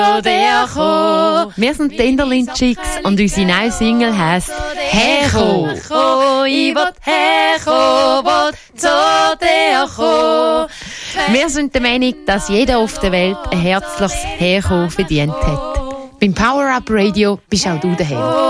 Wir sind die Enderlin Chicks und unsere neue Single heisst «Herko». Ich will herkommen, zu dir kommen. Wir sind der Meinung, dass jeder auf der Welt ein herzliches Herkommen verdient hat. Beim Power Up Radio bist auch du daheim.